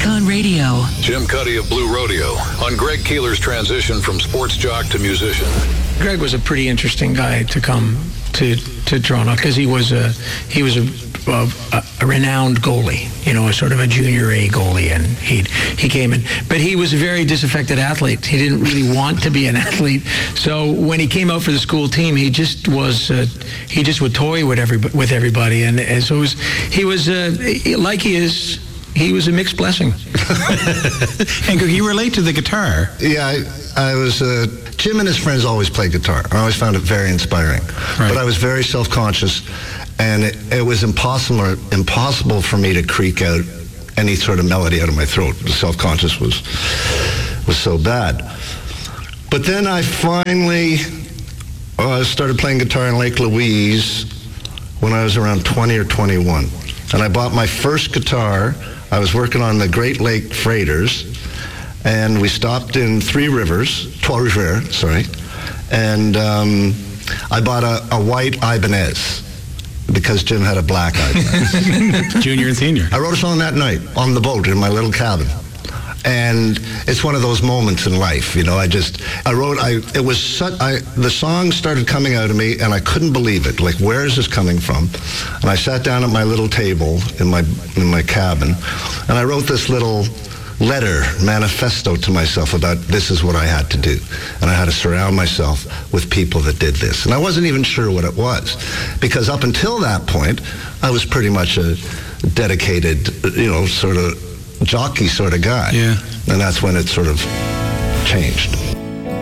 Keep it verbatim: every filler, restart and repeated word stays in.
Icon Radio. Jim Cuddy of Blue Rodeo on Greg Keeler's transition from sports jock to musician. Greg was a pretty interesting guy to come to to Toronto because he was a he was a, a, a renowned goalie, you know, a sort of a junior A goalie, and he he came in, but he was a very disaffected athlete. He didn't really want to be an athlete, so when he came out for the school team, he just was uh, he just would toy with every with everybody, and, and so it was, he was uh, like he is. He was a mixed blessing. And you relate to the guitar. Yeah, I, I was, uh, Jim and his friends always played guitar. I always found it very inspiring. Right. But I was very self-conscious, and it, it was impossible, impossible for me to creak out any sort of melody out of my throat. The self-conscious was, was so bad. But then I finally uh, started playing guitar in Lake Louise when I was around twenty or twenty-one. And I bought my first guitar. I was working on the Great Lake freighters, and we stopped in Three Rivers, Trois-Rivières, sorry, and um, I bought a, a white Ibanez because Jim had a black Ibanez. Junior and senior. I wrote a song that night on the boat in my little cabin. And it's one of those moments in life, you know. I just, I wrote, I, it was such, I, the song started coming out of me, and I couldn't believe it. Like, where is this coming from? And I sat down at my little table in my in my cabin, and I wrote this little letter, manifesto to myself about this is what I had to do. And I had to surround myself with people that did this. And I wasn't even sure what it was, because up until that point, I was pretty much a dedicated, you know, sort of jockey sort of guy. Yeah. And that's when it sort of changed.